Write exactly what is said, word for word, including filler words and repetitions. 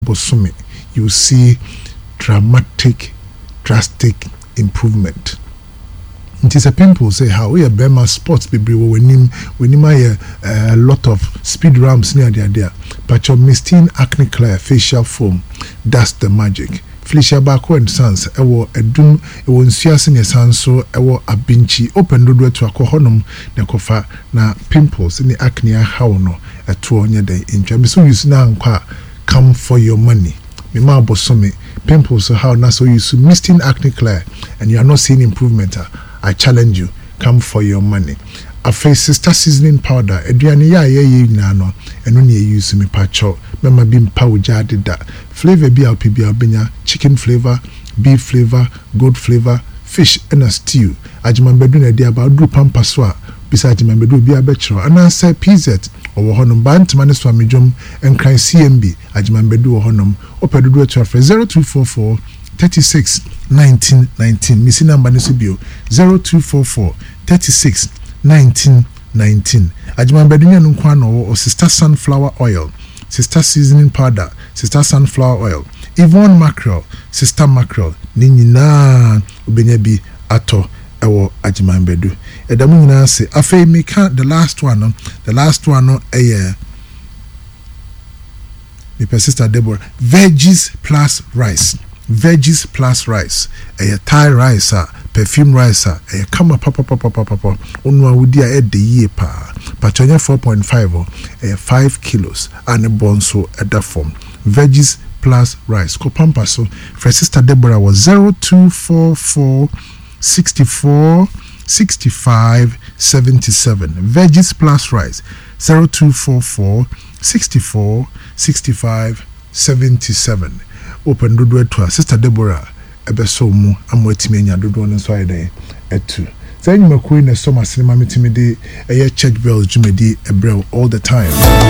bosome, you see dramatic, drastic improvement. It is a people say how we are Bema sports people when him when him a lot of speed ramps near there there. But your Mistine Acne Clear facial foam, that's the magic. Felicia Bako and Sons, ewo edun ewo nsuase ne sanso ewo abinchi open dodo to akohonom ne kofa na pimples ne acne how no eto onye dey intwa so use na nkwa come for your money. Me ma bosome pimples how na so use Mistine Acne Clear and you are not seeing improvement. I challenge you, come for your money. A face sister seasoning powder, Adriani ya ye ye nano, and when you use me pacho, mama bim powder did that. Flavor be P B albina, chicken flavor, beef flavor, goat flavor, fish and a stew. Ajiman bedun idea about do pampaswa, besides my bedu be a betro, and I say P Z or honum bant maniswa mijum and cry C M B, Ajiman bedu or honum, or pedu to a zero two four four. thirty-six nineteen nineteen missing number nisibio zero two four four thirty-six nineteen nineteen Ajima bedunya nkwano or sister sunflower oil, sister seasoning powder, sister sunflower oil, Yvonne mackerel, sister mackerel ni nyina ubenya bi ato ewo Ajima bedu edamu nyina se afei meka the last one no the last one no eh my sister Deborah veggies plus rice. Veggies plus rice, a Thai rice, a perfume rice, a kama papa papa papa papa. Unwa wudia e de ye pa. Pachonya four point five or a five kilos and a bonso at that form. Veggies plus rice. Kopampa so for sister Deborah was zero two four four sixty four sixty five seventy seven. Veggies plus rice zero two four four sixty four sixty five seventy seven. Open dodo to sister Deborah ebeso mu amwetime nya dodo no so ayede etu say nyuma ko na so masema metime de eye church bells jumedi ebrel all the time.